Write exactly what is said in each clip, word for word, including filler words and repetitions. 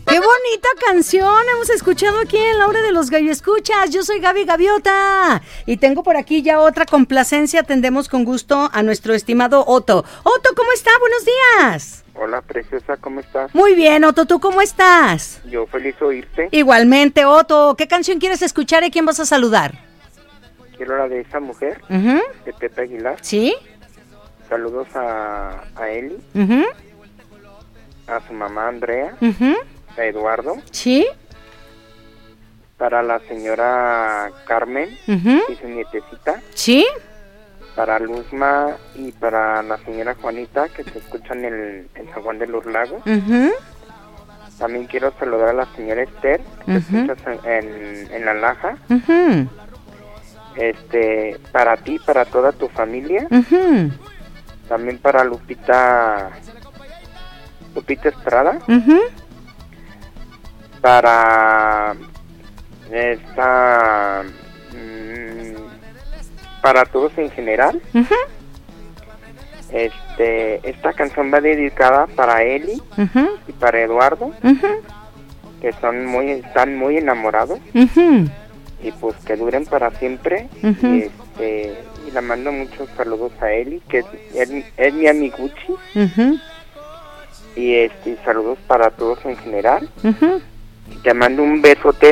¡Qué bonita canción! Hemos escuchado aquí en la hora de los gallo escuchas. Yo soy Gaby Gaviota y tengo por aquí ya otra complacencia. Atendemos con gusto a nuestro estimado Otto. Otto, ¿cómo está? Buenos días. Hola, preciosa, ¿cómo estás? Muy bien, Otto, ¿tú cómo estás? Yo feliz oírte. Igualmente, Otto. ¿Qué canción quieres escuchar y quién vas a saludar? Quiero la de Esa Mujer, Uh-huh. de Pepe Aguilar. ¿Sí? Saludos a, a Eli, Uh-huh. a su mamá Andrea, Uh-huh. a Eduardo, ¿Sí? para la señora Carmen Uh-huh. y su nietecita, ¿Sí? para Luzma y para la señora Juanita, que se escuchan en, en San Juan de los Lagos. Uh-huh. También quiero saludar a la señora Esther, que Uh-huh. se escucha en, en La Laja. Uh-huh. Este, para ti, para toda tu familia. Uh-huh. También para Lupita, Lupita Estrada. Uh-huh. Para esta, mmm, para todos en general. Uh-huh. Este, esta canción va dedicada para Eli Uh-huh. y para Eduardo, Uh-huh. que son muy, están muy enamorados, Uh-huh. y pues que duren para siempre. Uh-huh. Y este, y le mando muchos saludos a Eli, que es, es, es mi amiguchi. Uh-huh. Y este, saludos para todos en general. Uh-huh. Te mando un besote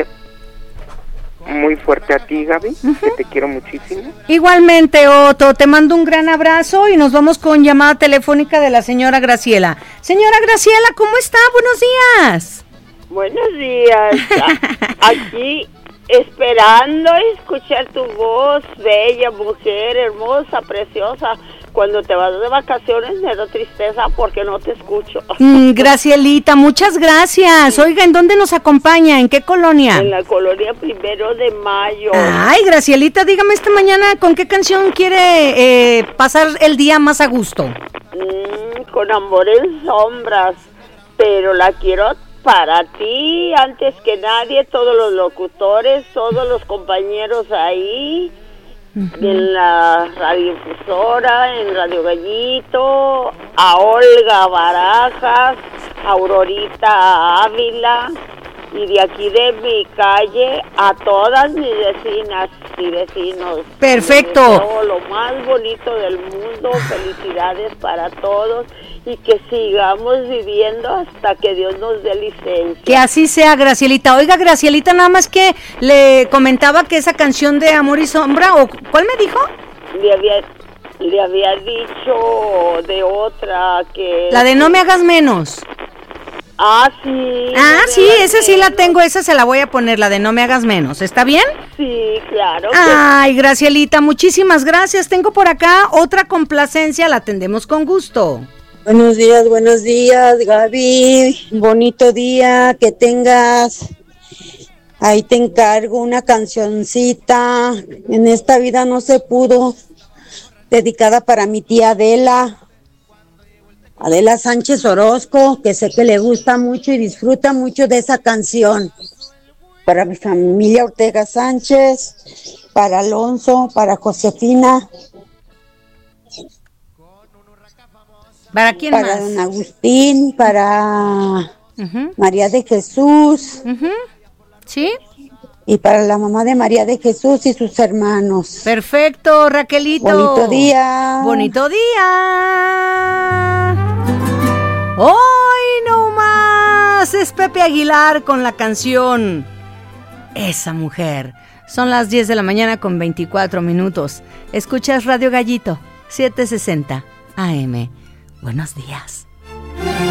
muy fuerte a ti, Gaby, uh-huh. que te quiero muchísimo. Igualmente, Otto, te mando un gran abrazo y nos vamos con llamada telefónica de la señora Graciela. Señora Graciela, ¿cómo está? Buenos días. Buenos días. Aquí esperando escuchar tu voz, bella mujer, hermosa, preciosa. Cuando te vas de vacaciones me da tristeza porque no te escucho. Mm, Gracielita, muchas gracias. Oiga, ¿en dónde nos acompaña? ¿En qué colonia? En la colonia Primero de Mayo. Ay, Gracielita, dígame esta mañana con qué canción quiere eh, pasar el día más a gusto. Mm, con Amor en Sombras, pero la quiero para ti, antes que nadie, todos los locutores, todos los compañeros ahí, uh-huh. en la radiodifusora, en Radio Gallito, a Olga Barajas, a Aurorita Ávila, y de aquí de mi calle, a todas mis vecinas y vecinos. Perfecto. Les deseo lo más bonito del mundo, felicidades para todos, y que sigamos viviendo hasta que Dios nos dé licencia. Que así sea, Gracielita. Oiga, Gracielita, nada más que le comentaba que esa canción de Amor y Sombra, o ¿cuál me dijo? Le había, le había dicho de otra que... La de No me hagas menos. Ah, sí. Ah, no sí, esa sí la tengo, esa se la voy a poner, la de No me hagas menos. ¿Está bien? Sí, claro. Ay, Gracielita, muchísimas gracias. Tengo por acá otra complacencia, la atendemos con gusto. Buenos días, buenos días, Gaby. Bonito día que tengas. Ahí te encargo una cancioncita. En esta vida no se pudo. Dedicada para mi tía Adela. Adela Sánchez Orozco, que sé que le gusta mucho y disfruta mucho de esa canción. Para mi familia Ortega Sánchez, para Alonso, para Josefina. ¿Para quién para más? Para don Agustín, para uh-huh. María de Jesús. Uh-huh. ¿Sí? Y para la mamá de María de Jesús y sus hermanos. Perfecto, Raquelito. Bonito día. Bonito día. Hoy no más es Pepe Aguilar con la canción Esa Mujer. Son las diez de la mañana con veinticuatro minutos. Escuchas Radio Gallito, setecientos sesenta A M. Buenos días.